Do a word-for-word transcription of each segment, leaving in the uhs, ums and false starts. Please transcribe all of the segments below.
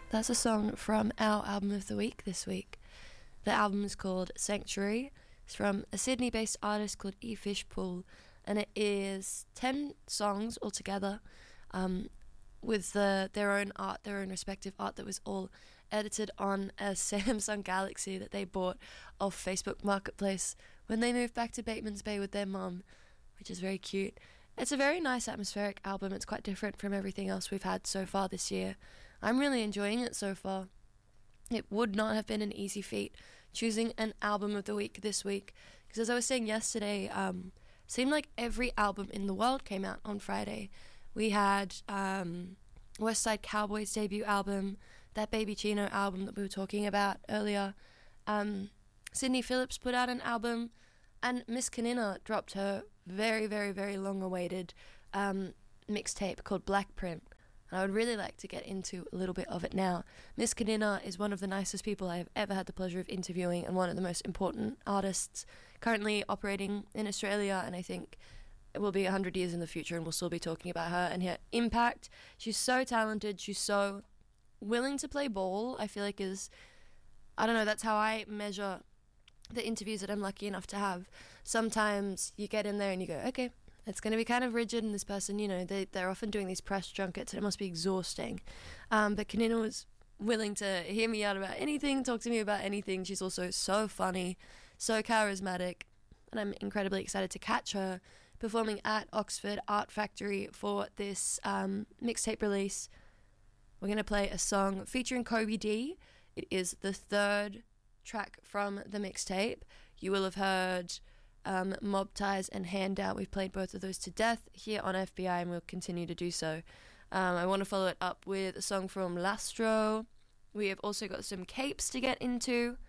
That's a song from our album of the week this week. The album is called Sanctuary. It's from a Sydney-based artist called E. Fishpool, and it is ten songs altogether, um, with the, their own art, their own respective art that was all edited on a Samsung Galaxy that they bought off Facebook Marketplace when they moved back to Bateman's Bay with their mum, which is very cute. It's a very nice atmospheric album. It's quite different from everything else we've had so far this year. I'm really enjoying it so far. It would not have been an easy feat choosing an album of the week this week, because as I was saying yesterday, um, it seemed like every album in the world came out on Friday. We had um, West Side Cowboys' debut album, that Baby Chino album that we were talking about earlier. Um, Sydney Phillips put out an album, and Miss Kanina dropped her very, very, very long-awaited um, mixtape called Black Print. And I would really like to get into a little bit of it now. Miss Kanina is one of the nicest people I have ever had the pleasure of interviewing, and one of the most important artists currently operating in Australia, and I think it will be one hundred years in the future and we'll still be talking about her and her impact. She's so talented, she's so willing to play ball, I feel like is, I don't know, that's how I measure the interviews that I'm lucky enough to have. Sometimes you get in there and you go, okay, it's going to be kind of rigid, and this person, you know, they, they're often doing these press junkets and it must be exhausting. Um, but Kanina was willing to hear me out about anything, talk to me about anything. She's also so funny, so charismatic, and I'm incredibly excited to catch her performing at Oxford Art Factory for this um, mixtape release. We're going to play a song featuring Kobe D. It is the third track from the mixtape. You will have heard um, Mob Ties and Handout. We've played both of those to death here on F B I, and we'll continue to do so. Um, I want to follow it up with a song from Lastro. We have also got some Capes to get into.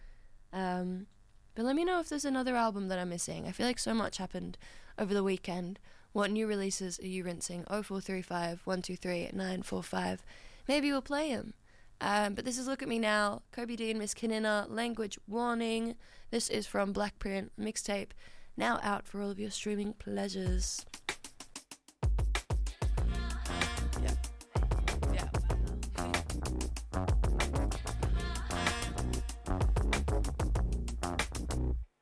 Um, but let me know if there's another album that I'm missing. I feel like so much happened over the weekend. What new releases are you rinsing? oh four three five, one two three, nine four five. Maybe we'll play them. Um, but this is Look at Me Now, Kobe D and Miss Kanina, Language Warning. This is from Black Print mixtape, now out for all of your streaming pleasures.